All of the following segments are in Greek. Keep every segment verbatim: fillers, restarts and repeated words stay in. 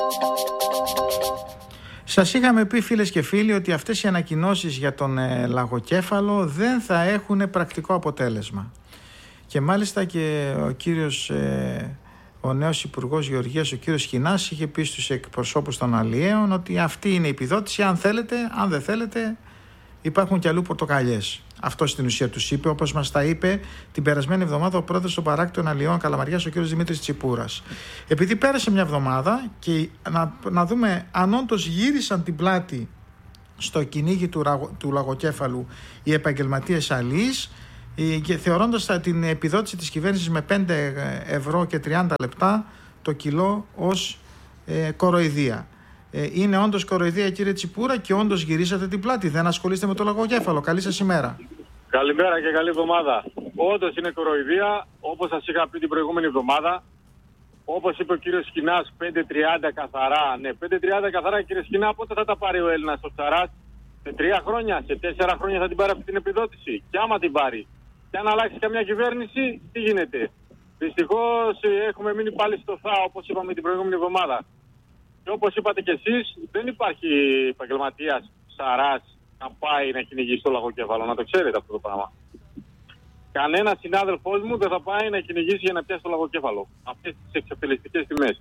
Σας είχαμε πει, φίλες και φίλοι, ότι αυτές οι ανακοινώσεις για τον ε, λαγοκέφαλο δεν θα έχουν πρακτικό αποτέλεσμα. Και μάλιστα και ο κύριος, ε, ο νέος Υπουργός Γεωργίας, ο κύριος Χινάς, είχε πει στους εκπροσώπους των αλλιέων ότι αυτή είναι η επιδότηση, αν θέλετε, αν δεν θέλετε υπάρχουν κι αλλού πορτοκαλιές. Αυτό στην ουσία τους είπε, όπως μας τα είπε την περασμένη εβδομάδα ο πρόεδρος των παράκτων αλλιών Καλαμαριάς, ο κύριος Δημήτρης Τσιπούρας. Επειδή πέρασε μια εβδομάδα και να, να δούμε αν όντως γύρισαν την πλάτη στο κυνήγι του, του λαγοκέφαλου οι επαγγελματίες αλλιείς, και θεωρώντας την επιδότηση της κυβέρνησης με πέντε ευρώ και τριάντα λεπτά το κιλό ως ε, κοροϊδία. Ε, είναι όντως κοροϊδία, κύριε Τσιπούρα, και όντως γυρίσατε την πλάτη? Δεν ασχολείστε με το λαγοκέφαλο? Καλή σας ημέρα. Καλημέρα και καλή εβδομάδα. Όντως είναι κοροϊδία, όπως σας είχα πει την προηγούμενη εβδομάδα. Όπως είπε ο κύριος Σκινάς, πέντε τριάντα καθαρά. Ναι, πέντε τριάντα καθαρά, κύριε Σκινά, πότε θα τα πάρει ο Έλληνας ο ψαράς? Σε τρία χρόνια, σε τέσσερα χρόνια θα την πάρει αυτή την επιδότηση? Και άμα την πάρει, και αν αλλάξει καμιά κυβέρνηση, τι γίνεται? Δυστυχώς έχουμε μείνει πάλι στο ΘΑ, όπως είπαμε την προηγούμενη εβδομάδα. Και όπως είπατε κι εσείς, δεν υπάρχει επαγγελματίας ψαράς να πάει να κυνηγήσει το λαγοκέφαλο. Να το ξέρετε αυτό το πράγμα. Κανένα συνάδελφός μου δεν θα πάει να κυνηγήσει για να πιάσει το λαγοκέφαλο. Αυτές τις εξαπελιστικές τιμές.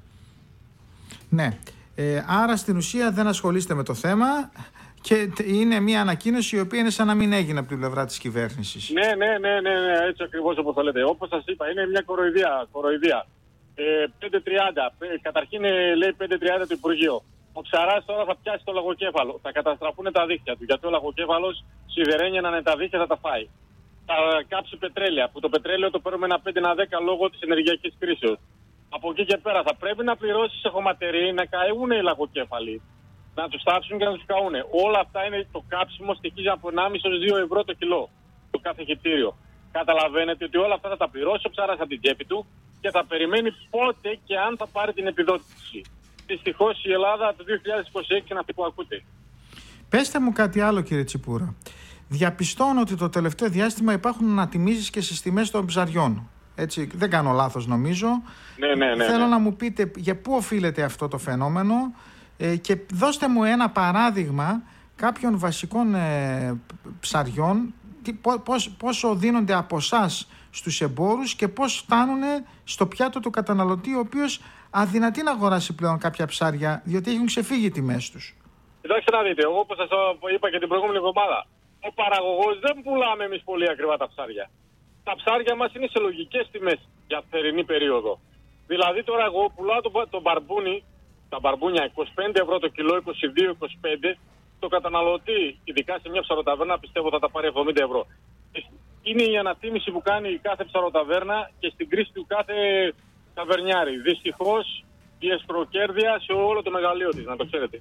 Ναι. Ε, άρα στην ουσία δεν ασχολείστε με το θέμα. Και είναι μια ανακοίνωση η οποία είναι σαν να μην έγινε από την πλευρά της κυβέρνησης. Ναι, ναι, ναι, ναι, ναι, έτσι ακριβώς όπως το λέτε. Όπως σας είπα, είναι μια κοροϊδία. κοροϊδία. Ε, πέντε τριάντα. Καταρχήν λέει πέντε τριάντα το Υπουργείο. Ο ψαράς τώρα θα πιάσει το λαγοκέφαλο. Θα καταστραφούν τα δίχτυα του. Γιατί ο λαγοκέφαλος σιδερένια να είναι τα δίχτυα, θα τα φάει. Θα κάψει πετρέλαια. Που το πετρέλαιο το παίρνουμε ένα πέντε δέκα λόγω της ενεργειακής κρίσεως. Από εκεί και πέρα θα πρέπει να πληρώσει σε χωματερή να καούν οι λαγοκέφαλοι. Να τους θάψουν και να τους καούνε. Όλα αυτά είναι το κάψιμο, στοιχίζει από ενάμιση έως δύο ευρώ το κιλό το κάθε χιτήριο. Καταλαβαίνετε ότι όλα αυτά θα τα πληρώσει ο ψάρας από την τσέπη του και θα περιμένει πότε και αν θα πάρει την επιδότηση. Δυστυχώς η Ελλάδα το δύο χιλιάδες είκοσι έξι είναι αυτή που ακούτε. Πέστε μου κάτι άλλο, κύριε Τσιπούρα. Διαπιστώνω ότι το τελευταίο διάστημα υπάρχουν ανατιμήσεις και στις τιμές των ψαριών. Έτσι, δεν κάνω λάθος νομίζω. Ναι, ναι, ναι, Θέλω ναι. να μου πείτε για πού οφείλεται αυτό το φαινόμενο. Ε, και δώστε μου ένα παράδειγμα κάποιων βασικών ε, ψαριών, τι, πώς, πόσο δίνονται από εσάς στους εμπόρους και πώς φτάνουν στο πιάτο του καταναλωτή, ο οποίος αδυνατεί να αγοράσει πλέον κάποια ψάρια διότι έχουν ξεφύγει οι τιμές τους. Κοιτάξτε να δείτε, εγώ όπως σας είπα και την προηγούμενη εβδομάδα, ο παραγωγός δεν πουλάμε εμείς πολύ ακριβά τα ψάρια. Τα ψάρια μας είναι σε λογικές τιμές για θερινή περίοδο. Δηλαδή τώρα εγώ πουλάω τον το μπαρμπούνι, τα μπαρμπούνια είκοσι πέντε ευρώ το κιλό, είκοσι δύο είκοσι πέντε. Το καταναλωτή, ειδικά σε μια ψαροταβέρνα, πιστεύω θα τα πάρει εβδομήντα ευρώ. Είναι η ανατίμηση που κάνει κάθε ψαροταβέρνα και στην κρίση του κάθε ταβερνιάρη. Δυστυχώς η εσχροκέρδεια σε όλο το μεγαλείο της, να το ξέρετε.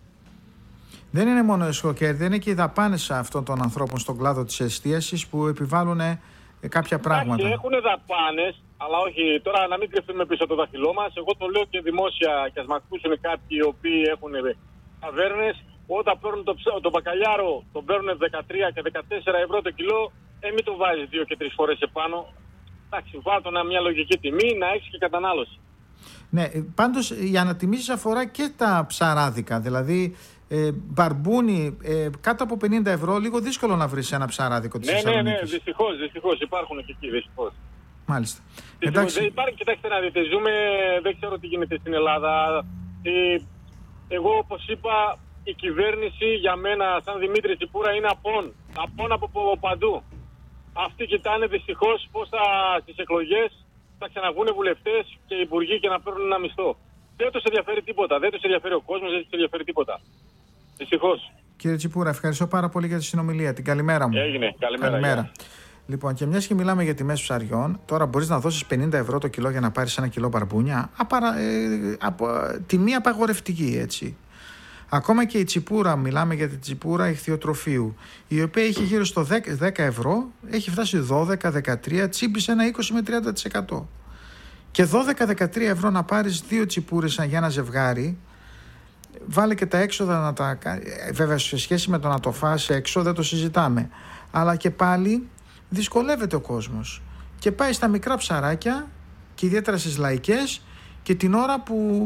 Δεν είναι μόνο εσχροκέρδεια, είναι και οι δαπάνες αυτών των ανθρώπων στον κλάδο της εστίασης που επιβάλλουν κάποια πράγματα. Εντάξει, έχουν δαπάνες, αλλά όχι τώρα να μην κρυφτούμε πίσω το δάχτυλό μας. Εγώ το λέω και δημόσια, και ας μας ακούσουν κάποιοι οι οποίοι έχουν ταβέρνες. Όταν παίρνουν το, το μπακαλιάρο, τον παίρνουν δεκατρία και δεκατέσσερα ευρώ το κιλό, ε, μην το βάζεις δύο και τρεις φορές επάνω. Εντάξει, βάλω μια λογική τιμή να έχεις και κατανάλωση. Ναι, πάντως οι ανατιμήσεις αφορά και τα ψαράδικα. Δηλαδή, ε, μπαρμπούνι ε, κάτω από πενήντα ευρώ, λίγο δύσκολο να βρεις ένα ψαράδικο της ναι, Θεσσαλονίκης. Ναι, ναι, δυστυχώς, δυστυχώς υπάρχουν και εκεί, δυστυχώς. Μάλιστα. Δυστυχώς, Εντάξει. δεν υπάρχει, κοιτάξτε να δείτε, ζούμε, δεν ξέρω τι γίνεται στην Ελλάδα. Ε, εγώ όπως είπα, η κυβέρνηση για μένα σαν Δημήτρη Τσιπούρα είναι απόν. Απόν από παντού. Αυτοί κοιτάνε δυστυχώς πώς θα στις εκλογές θα ξαναβγούν βουλευτές και υπουργοί και να παίρνουν ένα μισθό. Δεν τους ενδιαφέρει τίποτα. Δεν τους ενδιαφέρει ο κόσμος, δεν τους ενδιαφέρει τίποτα. Δυστυχώς. Κύριε Τσιπούρα, ευχαριστώ πάρα πολύ για τη συνομιλία. Την καλημέρα μου. Έγινε. Καλημέρα. Καλημέρα. Λοιπόν, και μιας και μιλάμε για τιμές ψαριών, τώρα μπορείς να δώσεις πενήντα ευρώ το κιλό για να πάρεις ένα κιλό μπαρμπούνια. Απαρα, ε, απο, τιμή απαγορευτική, έτσι. Ακόμα και η τσιπούρα, μιλάμε για την τσιπούρα ηχθειοτροφείου, η οποία είχε γύρω στο δέκα ευρώ, έχει φτάσει δώδεκα δεκατρία, τσίμπησε ένα είκοσι με τριάντα τοις εκατό. Και δώδεκα δεκατρία ευρώ να πάρεις δύο τσιπούρες για ένα ζευγάρι, βάλε και τα έξοδα να τα κάνει. Βέβαια, σε σχέση με το να το φας έξω δεν το συζητάμε. Αλλά και πάλι δυσκολεύεται ο κόσμος. Και πάει στα μικρά ψαράκια, και ιδιαίτερα στις λαϊκές, και την ώρα που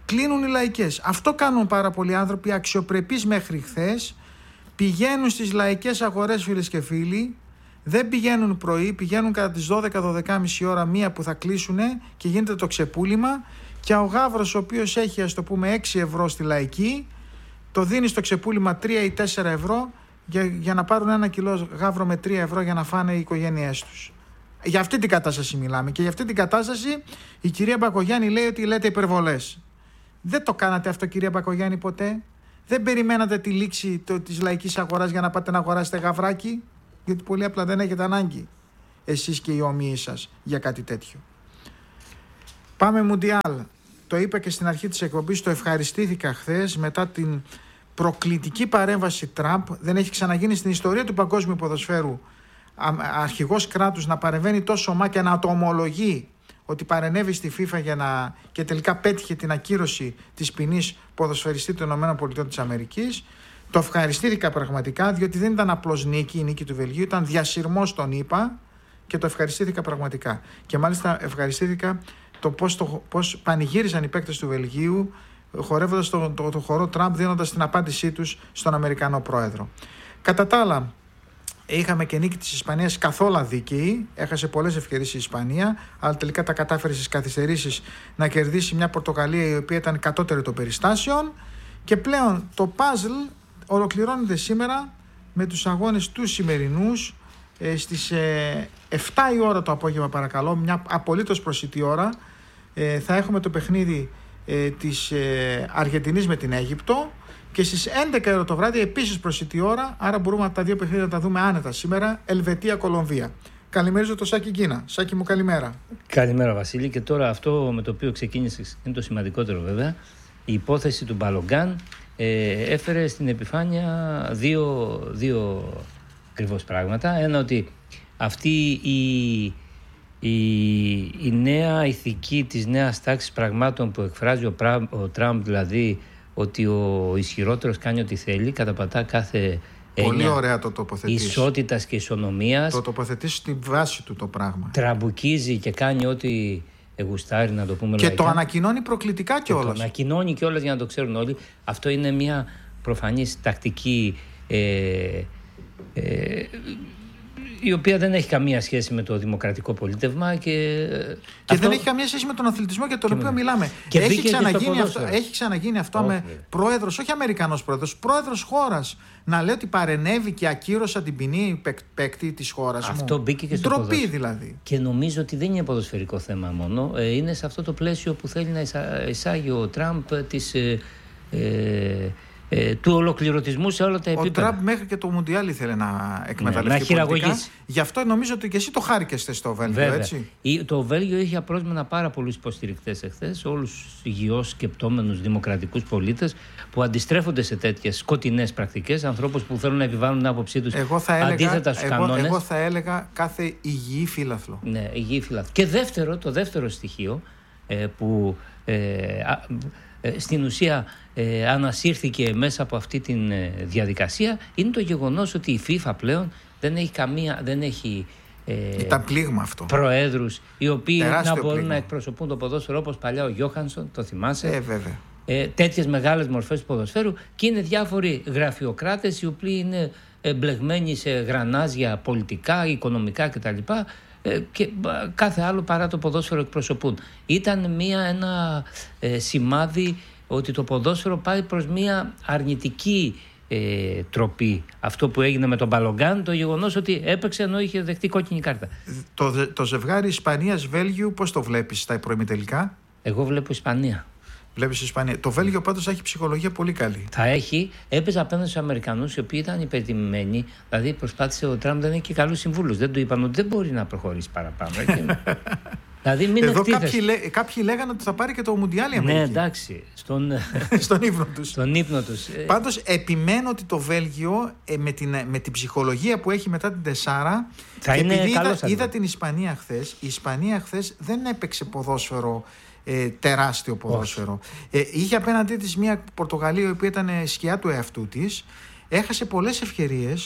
κλείνουν οι λαϊκές. Αυτό κάνουν πάρα πολλοί άνθρωποι αξιοπρεπείς μέχρι χθες. Πηγαίνουν στις λαϊκές αγορές, φίλες και φίλοι. Δεν πηγαίνουν πρωί, πηγαίνουν κατά τις δώδεκα δώδεκα και μισή ώρα, μία που θα κλείσουν και γίνεται το ξεπούλημα. Και ο γάβρος, ο οποίος έχει, ας το πούμε, έξι ευρώ στη λαϊκή, το δίνει στο ξεπούλημα τρία ή τέσσερα ευρώ για, για να πάρουν ένα κιλό γάβρο με τρία ευρώ για να φάνε οι οικογένειές τους. Για αυτή την κατάσταση μιλάμε. Και για αυτή την κατάσταση η κυρία Μπακογιάννη λέει ότι λέτε υπερβολές. Δεν το κάνατε αυτό, κυρία Μπακογιάννη, ποτέ. Δεν περιμένατε τη λήξη το, της λαϊκής αγοράς για να πάτε να αγοράσετε γαβράκι. Γιατί πολύ απλά δεν έχετε ανάγκη εσείς και οι ομοίοι σας για κάτι τέτοιο. Πάμε Μουντιάλ. Το είπα και στην αρχή της εκπομπής, το ευχαριστήθηκα χθες μετά την προκλητική παρέμβαση Τραμπ. Δεν έχει ξαναγίνει στην ιστορία του παγκόσμιου ποδοσφαίρου αρχηγός κράτους να παρεμβαίνει τόσο ομά και να το ομολογεί ότι παρενέβη στη FIFA για να... και τελικά πέτυχε την ακύρωση της ποινής ποδοσφαιριστή των ΗΠΑ. Το ευχαριστήθηκα πραγματικά, διότι δεν ήταν απλώς νίκη, η νίκη του Βελγίου, ήταν διασυρμός των ΗΠΑ και το ευχαριστήθηκα πραγματικά. Και μάλιστα ευχαριστήθηκα το πώς, το, πώς πανηγύριζαν οι παίκτες του Βελγίου χορεύοντας το, το, το χορό Τραμπ, δίνοντας την απάντησή τους στον Αμερικανό πρόεδρο. Κατά τα άλλα, είχαμε και νίκη της Ισπανίας καθόλου δίκαιη. Έχασε πολλές ευκαιρίες η Ισπανία, αλλά τελικά τα κατάφερε στις καθυστερήσεις να κερδίσει μια Πορτογαλία η οποία ήταν κατώτερη των περιστάσεων. Και πλέον το puzzle ολοκληρώνεται σήμερα με τους αγώνες του σημερινούς ε, στις ε, εφτά η ώρα το απόγευμα, παρακαλώ, μια απολύτως προσιτή ώρα. Ε, θα έχουμε το παιχνίδι ε, της ε, Αργεντινής με την Αίγυπτο και στις έντεκα η ώρα το βράδυ επίσης προσιτή ώρα, άρα μπορούμε τα δύο παιχνίδια να τα δούμε άνετα σήμερα. Ελβετία-Κολομβία. Καλημέριζω το Σάκη Γκίνα. Σάκη μου, καλημέρα. Καλημέρα Βασίλη. Και τώρα αυτό με το οποίο ξεκίνησες είναι το σημαντικότερο βέβαια. Η υπόθεση του Μπαλογκάν ε, έφερε στην επιφάνεια δύο, δύο ακριβώς πράγματα. Ένα, ότι αυτή η, η, η νέα ηθική της νέας τάξης πραγμάτων που εκφράζει ο, Πρα, ο Τραμπ, δηλαδή ότι ο ισχυρότερος κάνει ό,τι θέλει, καταπατά κάθε πολύ ωραία το τοποθετήσεις. Ισότητας και ισονομίας. Το τοποθετήσεις στη βάση του το πράγμα. Τραμπουκίζει και κάνει ό,τι γουστάρει, να το πούμε και λαϊκά. Το ανακοινώνει προκλητικά κιόλας. Το ανακοινώνει κιόλας για να το ξέρουν όλοι. Αυτό είναι μια προφανής τακτική ε, ε, η οποία δεν έχει καμία σχέση με το δημοκρατικό πολίτευμα και, και αυτό... δεν έχει καμία σχέση με τον αθλητισμό για τον και οποίο με... μιλάμε. Και έχει, ξαναγίνει αυτό, αυτό, έχει ξαναγίνει αυτό όχι, με πρόεδρος, όχι Αμερικανός πρόεδρος, πρόεδρος χώρας να λέει ότι παρενέβη και ακύρωσα την ποινή παίκτη της χώρας μου. Αυτό μπήκε και στο ντροπή ποδόσφαιρο. Δηλαδή. Και νομίζω ότι δεν είναι ποδοσφαιρικό θέμα μόνο. Ε, είναι σε αυτό το πλαίσιο που θέλει να εισάγει ο Τραμπ της... Ε, ε, Ε, του ολοκληρωτισμού σε όλα τα επίπεδα. Ο Τραμπ μέχρι και το Μουντιάλ ήθελε να εκμεταλλευτεί ναι, πολιτικά. Γι' αυτό νομίζω ότι και εσύ το χάρηκεστε στο Βέλγιο, βέβαια. Έτσι. Το Βέλγιο είχε απρόσμενα πάρα πολλούς υποστηρικτές εχθές, όλους υγιώς σκεπτόμενους δημοκρατικούς πολίτες που αντιστρέφονται σε τέτοιες σκοτεινές πρακτικές, ανθρώπους που θέλουν να επιβάλλουν την άποψή τους αντίθετα στους εγώ, κανόνες. Εγώ θα έλεγα κάθε υγιή φύλαθλο. Ναι, υγιή φύλαθλο. Και δεύτερο, το δεύτερο στοιχείο ε, που ε, α, ε, στην ουσία ε, ανασύρθηκε μέσα από αυτή τη ε, διαδικασία είναι το γεγονός ότι η FIFA πλέον δεν έχει καμία, δεν έχει ε, Ήταν πλήγμα αυτό. προέδρους οι οποίοι τεράστιο να μπορούν πλήγμα. να εκπροσωπούν το ποδόσφαιρο, όπως παλιά ο Γιώχανσον, το θυμάσαι. Ε, βέβαια. Ε, τέτοιες μεγάλες μορφές του ποδοσφαίρου, και είναι διάφοροι γραφειοκράτες οι οποίοι είναι εμπλεγμένοι σε γρανάζια πολιτικά, οικονομικά κτλ. Ε, και κάθε άλλο παρά το ποδόσφαιρο εκπροσωπούν. Ήταν μια, ένα ε, σημάδι ότι το ποδόσφαιρο πάει προς μια αρνητική ε, τροπή. Αυτό που έγινε με τον Μπαλογκάν, το γεγονός ότι έπαιξε ενώ είχε δεχτεί κόκκινη κάρτα. Το, το ζευγάρι Ισπανίας-Βέλγιου πώς το βλέπεις στα προημιτελικά? Εγώ βλέπω Ισπανία. Βλέπεις Ισπανία. Το Βέλγιο πάντως έχει ψυχολογία πολύ καλή. Θα έχει. Έπαιζε απέναντι στους Αμερικανούς οι οποίοι ήταν υπερτιμημένοι. Δηλαδή προσπάθησε ο Τραμπ, δεν έχει και καλούς συμβούλους. Δεν του είπαν ότι δεν μπορεί να προχωρήσει παραπάνω. Δηλαδή μην Εδώ εκτίθες. κάποιοι, λέ, κάποιοι λέγανε ότι θα πάρει και το Μουντιάλ η Αμερική. Ναι, εντάξει. Στον, στον ύπνο τους. Στον ύπνο τους. Πάντως επιμένω ότι το Βέλγιο ε, με, την, με την ψυχολογία που έχει μετά την τεσσάρα, θα είναι επειδή καλό. είδα, είδα την Ισπανία χθες, η Ισπανία χθες δεν έπαιξε ποδόσφαιρο, ε, τεράστιο ποδόσφαιρο. Ε, είχε απέναντί της μια Πορτογαλία η οποία ήταν σκιά του εαυτού της, έχασε πολλές ευκαιρίες.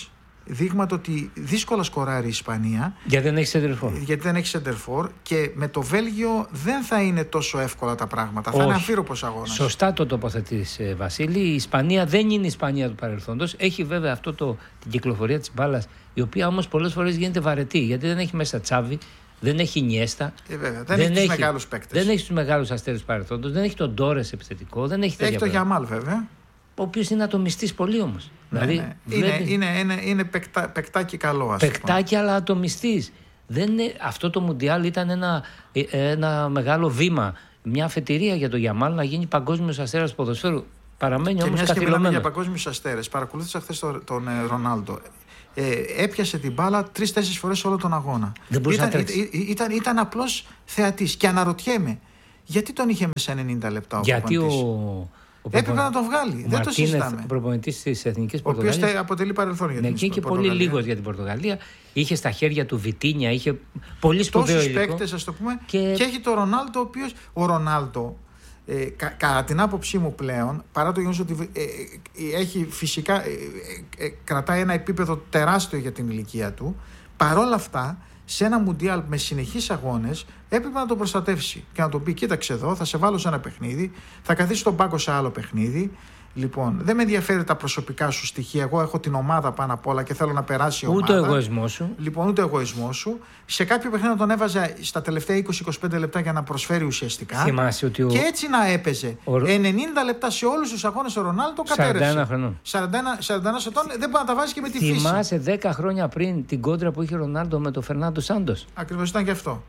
δείγματα ότι δύσκολα σκοράρει η Ισπανία. Γιατί δεν έχει σεντερφόρ. Γιατί δεν έχει σεντερφόρ και με το Βέλγιο δεν θα είναι τόσο εύκολα τα πράγματα. Όχι. Θα είναι αμφίροπος αγώνας. Σωστά το τοποθετείς, Βασίλη. Η Ισπανία δεν είναι η Ισπανία του παρελθόντος. Έχει βέβαια αυτό το, την κυκλοφορία της μπάλας, η οποία όμως πολλές φορές γίνεται βαρετή. Γιατί δεν έχει μέσα Τσάβη, δεν έχει Νιέστα. Ε, βέβαια, δεν, δεν έχει τους μεγάλους παίκτες. Δεν έχει τους μεγάλους αστέρους παρελθόντος. Δεν έχει τον Ντόρες επιθετικό. Δεν έχει έχει το Γιαμάλ βέβαια. Ο οποίος είναι ατομιστής πολύ όμως. Ναι, δηλαδή, ναι. Βλέπει... Είναι, είναι, είναι, είναι παικτά, παικτάκι καλό. Ας παικτάκι αλλά ατομιστής. Δεν είναι... Αυτό το Μουντιάλ ήταν ένα, ένα μεγάλο βήμα. Μια αφετηρία για το Γιαμάλ να γίνει παγκόσμιος αστέρας ποδοσφαίρου. Παραμένει όμως καθυλωμένο. Και μιας και μιλάμε για παγκόσμιους αστέρες. Παρακολούθησα χθες τον, τον ε, Ρονάλντο. Ε, έπιασε την μπάλα τρεις-τέσσερις φορές όλο τον αγώνα. Δεν μπορούσε ήταν, να τρέξει. Ήταν, ήταν, ήταν απλώς θεατής. Και αναρωτιέμαι, γιατί τον είχε μέσα ενενήντα λεπτά ο Γιατί ο... Ο Έπρεπε να το βγάλει. Ο δεν το συζητάμε. Ο προπονητής της Εθνικής Πορτογαλίας. Ο οποίος αποτελεί παρελθόν για την Πορτογαλία. Ναι, και πολύ λίγος για την Πορτογαλία. Είχε στα χέρια του Βιτίνια, είχε πολύ σπουδαίο υλικό. Τόσους παίκτες, ας το πούμε. Και... και έχει το Ρονάλντο, ο οποίος. Ο Ρονάλντο, ε, κα, κατά την άποψή μου πλέον, παρά το γεγονός ότι ε, ε, έχει φυσικά. Ε, ε, ε, κρατάει ένα επίπεδο τεράστιο για την ηλικία του. Παρόλα αυτά, σε ένα Μουντιάλ με συνεχείς αγώνες έπρεπε να τον προστατεύσει και να τον πει: κοίταξε εδώ, θα σε βάλω σε ένα παιχνίδι, θα καθίσει τον πάγκο σε άλλο παιχνίδι. Λοιπόν, δεν με ενδιαφέρει τα προσωπικά σου στοιχεία. Εγώ έχω την ομάδα πάνω απ' όλα και θέλω να περάσει η ομάδα. Ούτε ο εγωισμός σου. Λοιπόν, ούτε ο εγωισμός σου. Σε κάποιο παιχνίδι τον έβαζα στα τελευταία είκοσι με είκοσι πέντε λεπτά για να προσφέρει ουσιαστικά. Θυμάσαι ότι ο... Και έτσι να έπαιζε. Ο... ενενήντα λεπτά σε όλους τους αγώνες ο Ρονάλντο κατέρευσε. σαράντα ένα χρονών. σαράντα ένα, σαράντα ένα ετών δεν μπορεί να τα βάζει και με τη φύση. Θυμάσαι δέκα χρόνια πριν την κόντρα που είχε ο Ρονάλντο με τον Φερνάντο Σάντος. Ακριβώς ήταν και αυτό.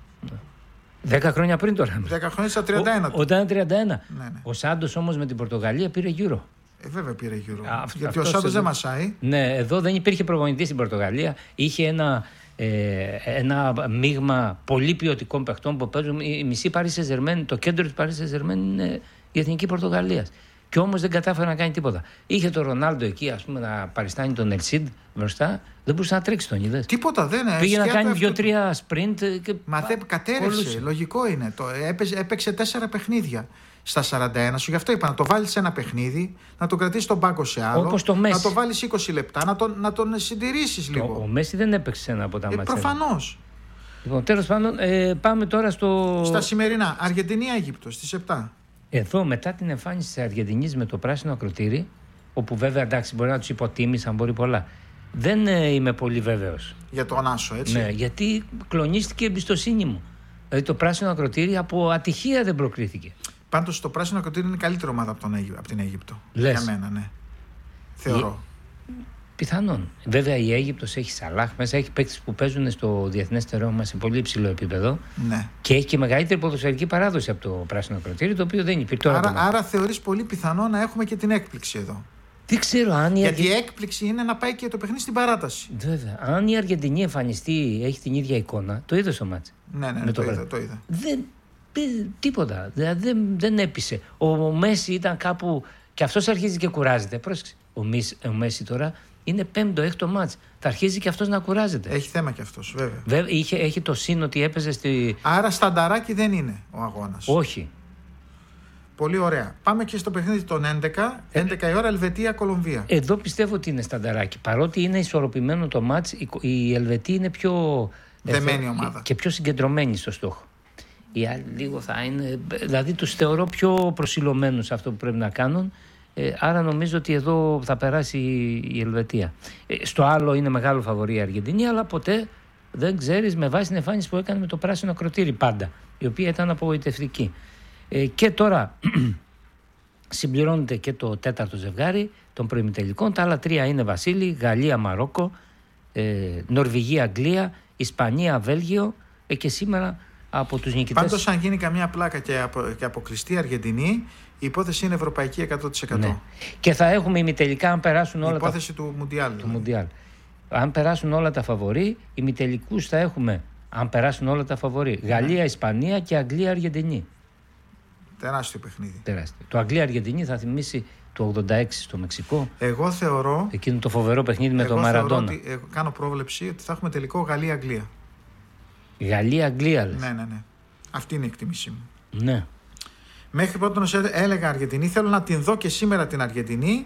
Δέκα χρόνια πριν τώρα. Δέκα χρόνια στα τριάντα ένα. Ο, όταν ήταν τριάντα ένα. Ναι, ναι. Ο Σάντος όμως με την Πορτογαλία πήρε γύρο. Ε, βέβαια πήρε γύρω. Α, γιατί ο Σάντος δεν μασάει. Ναι, εδώ δεν υπήρχε προπονητής στην Πορτογαλία. Είχε ένα, ε, ένα μείγμα πολύ ποιοτικών παιχτών που παίζουν. Η μισή Paris Saint-Germain, το κέντρο της Paris Saint-Germain είναι η εθνική Πορτογαλίας. Και όμως δεν κατάφερε να κάνει τίποτα. Είχε τον Ρονάλντο εκεί, ας πούμε, να παριστάνει τον Ελσίντ μπροστά. Δεν μπορούσε να τρέξει τον είδες. Τίποτα δεν είναι. Πήγε να κάνει δύο-τρία σπριντ. Μα δεν κατέρευσε. Λογικό είναι. Το, έπαιζε, έπαιξε τέσσερα παιχνίδια στα σαράντα ένα σου. Γι' αυτό είπα να το βάλεις σε ένα παιχνίδι, να το κρατήσεις τον πάγκο σε άλλο. Όπως το Μέση. Να το βάλεις είκοσι λεπτά, να τον, να τον συντηρήσεις λίγο. Ο, ο Μέση δεν έπαιξε ένα από τα ε, μάτια. Προφανώς. Λοιπόν, τέλος πάντων, ε, πάμε τώρα στο. Στα σημερινά. Αργεντινή-Αίγυπτος στις επτά. Εδώ, μετά την εμφάνιση της Αργεντινής με το πράσινο ακροτήρι, όπου βέβαια εντάξει μπορεί να τους υποτίμησαν, μπορεί πολλά. Δεν ε, είμαι πολύ βέβαιος. Για τον Άσο, έτσι. Ναι, γιατί κλονίστηκε η εμπιστοσύνη μου. Δηλαδή το πράσινο ακροτήρι από ατυχία δεν προκρίθηκε. Πάντως το πράσινο ακροτήρι είναι η καλύτερη ομάδα από, τον Αίγυ... από την Αίγυπτο. Λες. Για μένα, ναι. Θεωρώ. Η... Πιθανόν. Βέβαια η Αίγυπτος έχει Σαλάχ μέσα, έχει παίκτες που παίζουν στο διεθνές τερόμα σε πολύ υψηλό επίπεδο. Ναι. Και έχει και μεγαλύτερη ποδοσφαιρική παράδοση από το πράσινο ακροτήρι, το οποίο δεν υπήρχε. Άρα, άρα θεωρείς πολύ πιθανό να έχουμε και την έκπληξη εδώ. Δεν ξέρω αν η Γιατί η έκπληξη είναι να πάει και το παιχνίδι στην παράταση. Βέβαια. Αν η Αργεντινή εμφανιστεί, έχει την ίδια εικόνα, το είδε στο μάτς. Ναι, ναι, ναι το, το, είδα, το είδα. Δεν, τίποτα. Δηλαδή δεν, δεν έπεισε. Ο, ο Μέση ήταν κάπου. Και αυτός αρχίζει και κουράζεται. Πρόσεξε. Ο, Μισ, ο Μέση τώρα είναι πέμπτο, έκτο μάτς. Θα αρχίζει και αυτός να κουράζεται. Έχει θέμα και αυτός, βέβαια. βέβαια είχε, έχει το σύν ότι έπαιζε στη. Άρα στανταράκι δεν είναι ο αγώνας. Όχι. Πολύ ωραία. Πάμε και στο παιχνίδι των έντεκα. έντεκα η ώρα, Ελβετία-Κολομβία. Εδώ πιστεύω ότι είναι στανταράκι. Παρότι είναι ισορροπημένο το μάτς, η Ελβετία είναι πιο. Δεμένη ομάδα. Και πιο συγκεντρωμένη στο στόχο. Οι άλλοι λίγο θα είναι. Δηλαδή τους θεωρώ πιο προσιλωμένους σε αυτό που πρέπει να κάνουν. Ε, άρα νομίζω ότι εδώ θα περάσει η Ελβετία. Ε, στο άλλο είναι μεγάλο φαβορί η Αργεντινή, αλλά ποτέ δεν ξέρεις με βάση την εμφάνιση που έκανε με το πράσινο ακροτήρι πάντα, η οποία ήταν απογοητευτική. Ε, και τώρα συμπληρώνεται και το τέταρτο ζευγάρι των προημιτελικών. Τα άλλα τρία είναι Βασίλη, Γαλλία, Μαρόκο, ε, Νορβηγία, Αγγλία, Ισπανία, Βέλγιο ε, και σήμερα από τους νικητές. Πάντως αν γίνει καμιά πλάκα και, απο, και αποκλειστεί η Αργεντινή, η υπόθεση είναι ευρωπαϊκή εκατό τοις εκατό. Ναι. Και θα έχουμε ημιτελικά αν περάσουν όλα η υπόθεση τα... του Μουντιάλ. Του Μουντιάλ. Αν περάσουν όλα τα φαβορί, ημιτελικούς θα έχουμε, αν περάσουν όλα τα φαβορί, Γαλλία, ναι. Ισπανία και Αγγλία, Αργεντινή. Τεράστιο παιχνίδι. Τεράστιο. Το Αγγλία-Αργεντινή θα θυμίσει το ογδόντα έξι στο Μεξικό. Εγώ θεωρώ. Εκείνο το φοβερό παιχνίδι με τον Μαραντόνα. Εγώ κάνω πρόβλεψη ότι θα έχουμε τελικό Γαλλία-Αγγλία. Γαλλία-Αγγλία, λες. Ναι, ναι, ναι. Αυτή είναι η εκτίμησή μου. Ναι. Μέχρι πρώτον έλεγα Αργεντινή. Θέλω να την δω και σήμερα την Αργεντινή.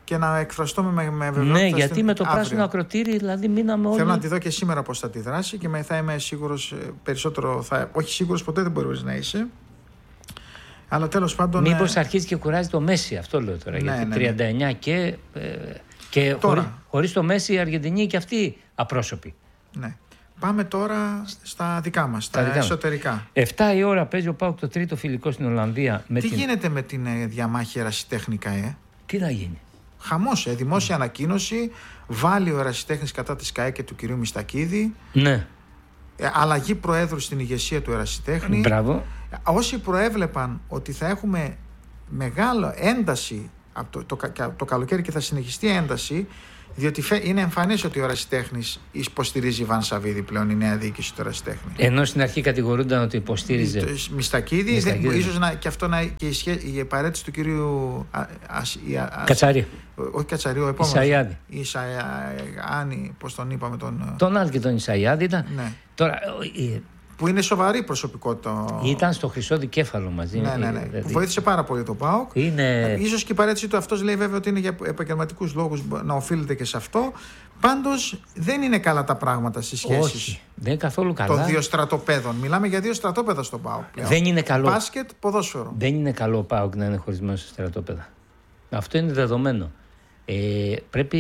και να εκφραστώ με, με βεβαιότητα. Ναι, γιατί στην... με το αύριο. πράσινο ακροτήρι δηλαδή μείναμε όλοι. Θέλω να τη δω και σήμερα πώς θα τη δράσει και θα είμαι σίγουρος περισσότερο. Θα... Όχι σίγουρος, ποτέ δεν μπορείς να είσαι. Αλλά τέλος πάντων. Μήπως αρχίζει και κουράζει το Μέση, αυτό λέω τώρα. Ναι, γιατί ναι, τριάντα εννιά και, ε, και χωρίς, χωρίς το Μέση η Αργεντινή και αυτή απρόσωπη. Ναι. Πάμε τώρα στα δικά μας, στα, στα εσωτερικά. Μας. εφτά η ώρα παίζει ο ΠΑΟΚ το τρίτο φιλικό στην Ολλανδία. Με Τι την... γίνεται με την ε, διαμάχη ερασιτέχνικα, ε? Τι να γίνει. Χαμός, ε, δημόσια mm. ανακοίνωση. Βάλει ο ερασιτέχνης κατά της ΚΑΕ και του κυρίου Μιστακίδη. Ναι. Ε, αλλαγή προέδρου στην ηγεσία του ερασιτέχνη. Μπράβο. Όσοι προέβλεπαν ότι θα έχουμε μεγάλο ένταση από το, το, το καλοκαίρι και θα συνεχιστεί ένταση, διότι είναι εμφανές ότι ο ερασιτέχνης υποστηρίζει Βαν Σαββίδη πλέον, η νέα διοίκηση του ερασιτέχνη. Ενώ στην αρχή κατηγορούνταν ότι υποστήριζε Μιστακίδη, ίσως να, και αυτό να και η, σχέ, η επαρέτηση του κυρίου Κατσαρί. Όχι Κατσαρί, ο επόμενος. Ισαϊάδη. Ισαϊάδη, πώς τον είπαμε τον. Τον άλλο και τον Ισαϊάδη ήταν. Ναι. Τώρα, που είναι σοβαρή προσωπικότητα. Ήταν στο Χρυσό Δικέφαλο μαζί. Ναι, ναι, ναι. Δηλαδή... Βοήθησε πάρα πολύ το ΠΑΟΚ. Είναι... Ίσως και η παρέτησή του, αυτός λέει βέβαια ότι είναι για επαγγελματικούς λόγους, να οφείλεται και σε αυτό. Πάντως δεν είναι καλά τα πράγματα στις σχέσεις. Όχι, δεν είναι καθόλου καλά. Των δύο στρατοπέδων. Μιλάμε για δύο στρατόπεδα στο ΠΑΟΚ πλέον. Δεν είναι καλό. Μπάσκετ, ποδόσφαιρο. Δεν είναι καλό ο ΠΑΟΚ να είναι χωρισμένο σε στρατόπεδα. Αυτό είναι δεδομένο. Ε, πρέπει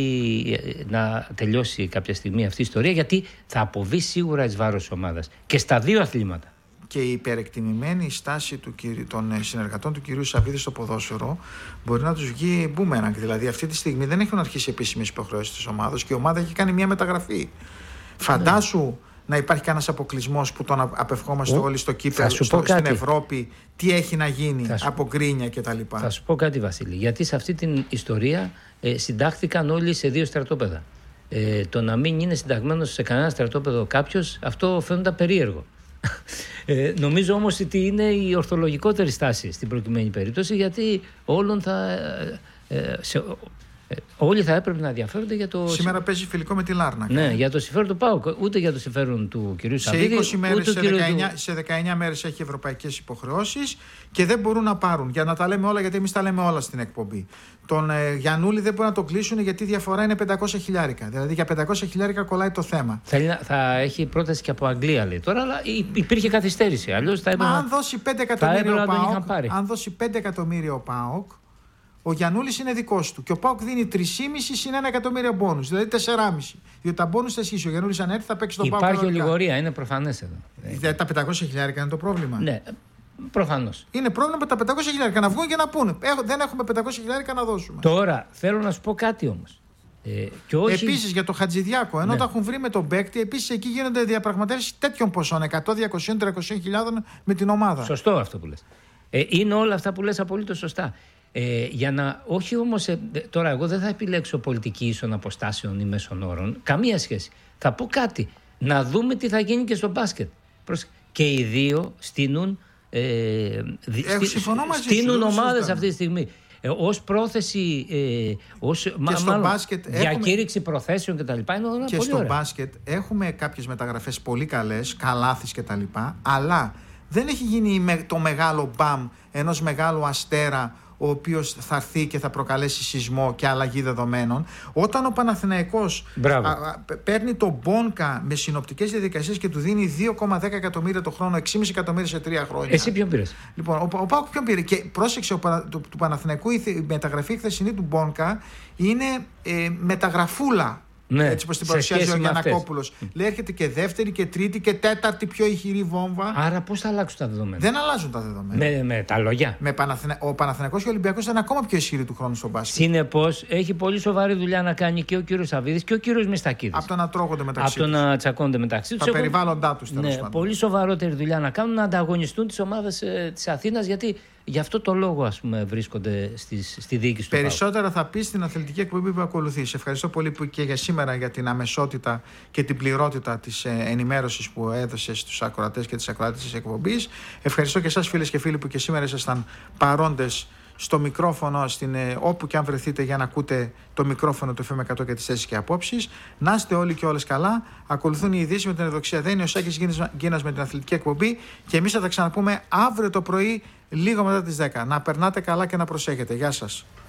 να τελειώσει κάποια στιγμή αυτή η ιστορία, γιατί θα αποβεί σίγουρα εις βάρος της ομάδας και στα δύο αθλήματα. Και η υπερεκτιμημένη στάση του, των συνεργατών του κυρίου Σαββίδη στο ποδόσφαιρο μπορεί να τους βγει μπούμεραγκ. Δηλαδή αυτή τη στιγμή δεν έχουν αρχίσει επίσημες υποχρεώσεις της ομάδας και η ομάδα έχει κάνει μια μεταγραφή. Φαντάσου ναι. να υπάρχει κανένας αποκλεισμός που τον απευχόμαστε Ο, όλοι στο κύπελλο, στο, στην Ευρώπη, τι έχει να γίνει σου... από γκρίνια κτλ. Θα σου πω κάτι, Βασίλη, γιατί σε αυτή την ιστορία ε, συντάχθηκαν όλοι σε δύο στρατόπεδα. Ε, το να μην είναι συνταγμένος σε κανένα στρατόπεδο κάποιος, αυτό φαίνονταν περίεργο. Ε, νομίζω όμως ότι είναι η ορθολογικότερη στάση στην προκειμένη περίπτωση, γιατί όλων θα, ε, σε, ε, όλοι θα έπρεπε να ενδιαφέρονται για το. Σήμερα παίζει φιλικό με τη Λάρνακα. Ναι, για το συμφέρον του ΠΑΟΚ, ούτε για το συμφέρον του κυρίου Σαββίδη. Σε είκοσι μέρες, σε, δεκαεννιά, του... σε δεκαεννιά μέρες έχει ευρωπαϊκές υποχρεώσεις και δεν μπορούν να πάρουν. Για να τα λέμε όλα, γιατί εμείς τα λέμε όλα στην εκπομπή. Τον ε, Γιαννούλη δεν μπορούν να το κλείσουν γιατί η διαφορά είναι πεντακόσια χιλιάρικα. Δηλαδή για πεντακόσια χιλιάρικα κολλάει το θέμα. Θα, θα έχει πρόταση και από Αγγλία, λέει τώρα, αλλά υπήρχε καθυστέρηση. Αλλιώς θα έπρεπε. Αν δώσει πέντε εκατομμύρια ο ΠΑΟΚ, αν δώσει πέντε εκατομμύρια ο ΠΑΟΚ, ο Γιαννούλης είναι δικός του. Και ο ΠΑΟΚ δίνει τρία κόμμα πέντε συν ένα εκατομμύριο μπόνους. Δηλαδή τέσσερα κόμμα πέντε. Διότι τα μπόνους θα ισχύσει. Ο Γιαννούλης αν έρθει θα παίξει τον ΠΑΟΚ. Υπάρχει ολιγορία, είναι προφανές εδώ. Δηλαδή τα πεντακόσια χιλιάρικα είναι το πρόβλημα. Ναι. Προφανώς. Είναι πρόβλημα με τα πεντακόσια χιλιάρικα να βγουν και να πούνε. Δεν έχουμε πεντακόσια χιλιάρικα να δώσουμε. Τώρα θέλω να σου πω κάτι όμως. Ε, όχι... Επίσης για το Χατζηδιάκο, ενώ ναι. τα έχουν βρει με τον παίκτη, επίσης εκεί γίνονται διαπραγματεύσεις τέτοιων ποσών, εκατό, διακόσια, τριακόσια χιλιάδων με την ομάδα. Σωστό αυτό που λες. Ε, είναι όλα αυτά που λες απολύτως σωστά. Ε, για να, όχι όμως, ε, τώρα εγώ δεν θα επιλέξω πολιτική ίσων αποστάσεων ή μέσων όρων, καμία σχέση. Θα πω κάτι, να δούμε τι θα γίνει και στο μπάσκετ. Και οι δύο στείνουν, ε, στή, στείνουν ομάδες αυτή τη στιγμή. Ε, ως πρόθεση, ε, ως μα, μάλλον, μπάσκετ διακήρυξη έχουμε... προθέσεων κτλ. Και στο ωραία. Μπάσκετ έχουμε κάποιες μεταγραφές πολύ καλές, Καλάθης κτλ. Αλλά δεν έχει γίνει το μεγάλο μπαμ ενός μεγάλου αστέρα, ο οποίος θα έρθει και θα προκαλέσει σεισμό και αλλαγή δεδομένων. Όταν ο Παναθηναϊκός α, α, παίρνει τον Μπόνκα με συνοπτικές διαδικασίες και του δίνει δύο κόμμα δέκα εκατομμύρια το χρόνο, έξι κόμμα πέντε εκατομμύρια σε τρία χρόνια. Εσύ ποιον πήρες? Λοιπόν, ο, ο Πάοκ ποιον πήρε? Και πρόσεξε, ο, του, του Παναθηναϊκού η μεταγραφή χθεσινή του Μπόνκα είναι ε, μεταγραφούλα. Ναι, έτσι πως την παρουσιάζει ο Γιαννακόπουλος. Λέει έρχεται και δεύτερη και τρίτη και τέταρτη πιο ηχηρή βόμβα. Άρα πώς θα αλλάξουν τα δεδομένα? Δεν αλλάζουν τα δεδομένα. Με, με τα λόγια. Με Παναθηνα... Ο Παναθηναϊκός και ο Ολυμπιακός ήταν ακόμα πιο ισχυροί του χρόνου στον μπάσκετ. Συνεπώς έχει πολύ σοβαρή δουλειά να κάνει και ο κύριος Σαββίδης και ο κύριος Μιστακίδης. Από το να τρώγονται μεταξύ τους. Από το να τσακώνονται μεταξύ τους. Τα περιβάλλοντά τους τέλος ναι, πάντων. Πολύ σοβαρότερη δουλειά να κάνουν, να ανταγωνιστούν τις ομάδες ε, της Αθήνας, γιατί γι' αυτό το λόγο ας πούμε βρίσκονται στις, στη διοίκηση του. Περισσότερα θα πει στην αθλητική εκπομπή που ακολουθεί. Σε ευχαριστώ πολύ που και για σήμερα για την αμεσότητα και την πληρότητα της ενημέρωσης που έδωσες στους ακροατές και τις ακροατές της εκπομπής. Ευχαριστώ και εσάς φίλες και φίλοι που και σήμερα ήσασταν παρόντες στο μικρόφωνο, στην, όπου και αν βρεθείτε για να ακούτε το μικρόφωνο του εφ εμ εκατό και τις θέσεις και απόψεις. Να είστε όλοι και όλες καλά. Ακολουθούν οι ειδήσεις με την Ευδοξία Δένη, ο Σάκης Γκίνας με την αθλητική εκπομπή και εμείς θα τα ξαναπούμε αύριο το πρωί λίγο μετά τις δέκα. Να περνάτε καλά και να προσέχετε. Γεια σας.